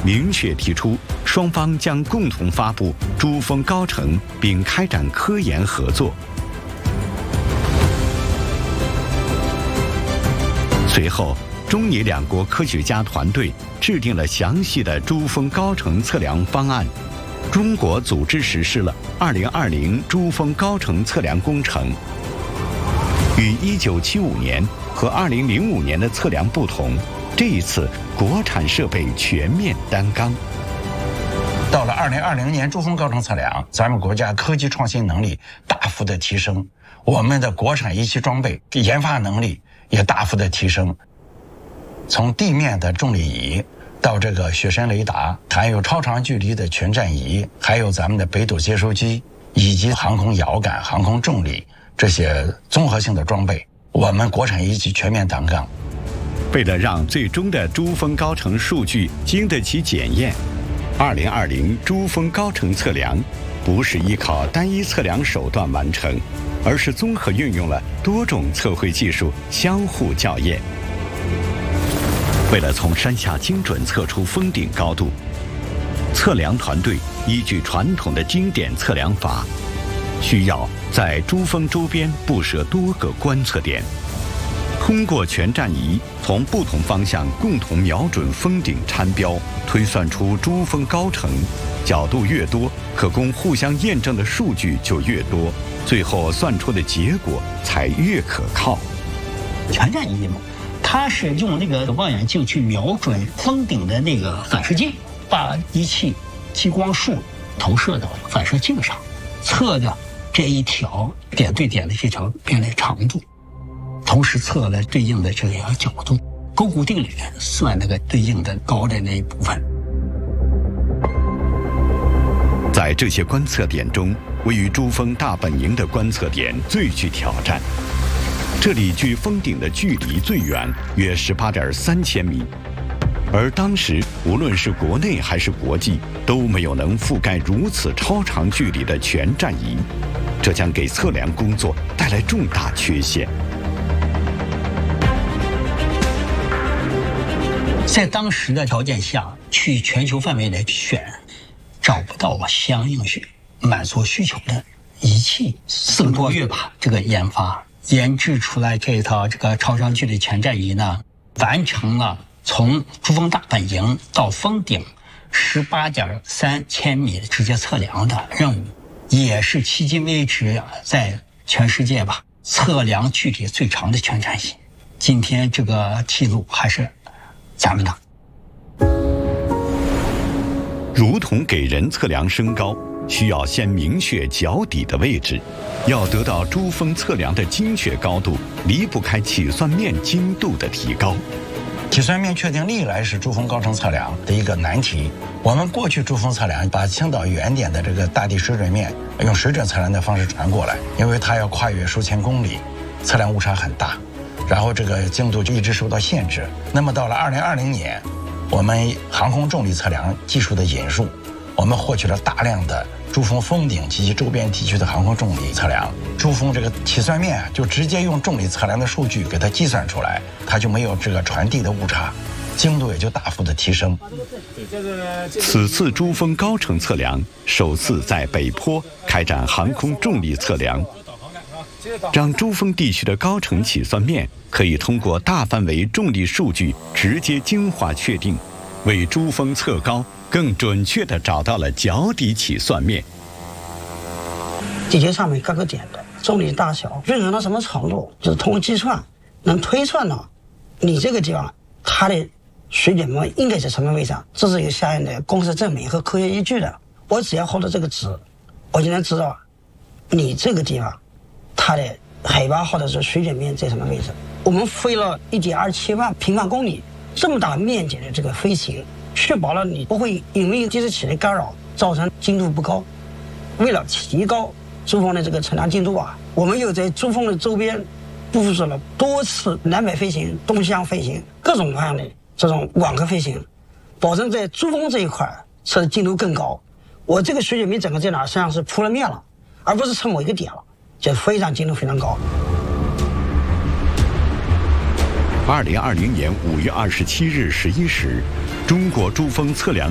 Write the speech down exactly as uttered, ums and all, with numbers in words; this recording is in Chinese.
明确提出双方将共同发布珠峰高程，并开展科研合作。随后，中尼两国科学家团队制定了详细的珠峰高程测量方案。中国组织实施了二零二零珠峰高程测量工程。与一九七五年和二零零五年的测量不同，这一次国产设备全面担纲。 到了二零二零年珠峰高程测量，咱们国家科技创新能力大幅的提升，我们的国产仪器装备研发能力也大幅的提升。从地面的重力仪到这个雪山雷达，还有超长距离的全站仪，还有咱们的北斗接收机，以及航空遥感、航空重力这些综合性的装备，我们国产仪器全面担纲。 为了让最终的珠峰高程数据经得起检验，二零二零珠峰高程测量不是依靠单一测量手段完成，而是综合运用了多种测绘技术相互校验。为了从山下精准测出峰顶高度，测量团队依据传统的经典测量法，需要在珠峰周边布设多个观测点，通过全站仪从不同方向共同瞄准峰顶参标，推算出珠峰高程。角度越多，可供互相验证的数据就越多，最后算出的结果才越可靠。 全站仪嘛，它是用那个望远镜去瞄准峰顶的那个反射镜，把仪器激光束投射到反射镜上，测的这一条点对点的这条边的长度，同时测了对应的这个角度，勾股定理算那个对应的高的那一部分。 在这些观测点中，位于珠峰大本营的观测点最具挑战。这里距峰顶的距离最远，约十八点三千米，而当时无论是国内还是国际，都没有能覆盖如此超长距离的全站仪，这将给测量工作带来重大缺陷。 在当时的条件下，去全球范围内选，找不到相应需满足需求的仪器，四个多月吧，这个研发研制出来这套这个超长距离全站仪呢，完成了从珠峰大本营到峰顶十八点三千米直接测量的任务，也是迄今为止在全世界吧测量距离最长的全站仪。今天这个记录还是咱们的。 如同给人测量身高，需要先明确脚底的位置。要得到珠峰测量的精确高度，离不开起算面精度的提高。 起算面确定历来是珠峰高程测量的一个难题。我们过去珠峰测量把青岛原点的这个大地水准面用水准测量的方式传过来，因为它要跨越数千公里，测量误差很大，然后这个精度就一直受到限制。那么到了二零二零年，我们航空重力测量技术的引入，我们获取了大量的珠峰峰顶及其周边地区的航空重力测量。珠峰这个起算面就直接用重力测量的数据给它计算出来，它就没有这个传递的误差，精度也就大幅的提升。 此次珠峰高程测量首次在北坡开展航空重力测量，让珠峰地区的高程起算面可以通过大范围重力数据直接精化确定，为珠峰测高更准确地找到了脚底起算面。 地球上面各个点的重力大小均衡到什么程度，就是通过计算能推算到你这个地方它的水准面应该在什么位置上，这是有相应的公式证明和科学依据的。我只要获得这个值，我就能知道你这个地方它的海拔或者是水准面在什么位置。我们飞了 一点二七万平方公里这么大面积的这个飞行，确保了你不会因为计时器的干扰造成精度不高。为了提高珠峰的这个测量精度啊，我们又在珠峰的周边部署了多次南北飞行、东西向飞行各种各样的这种网格飞行，保证在珠峰这一块测的精度更高。我这个水准面整个在哪儿，实际上是铺了面了，而不是测某一个点了，就非常精度非常高。 二零二零年五月二十七日十一时，中国珠峰测量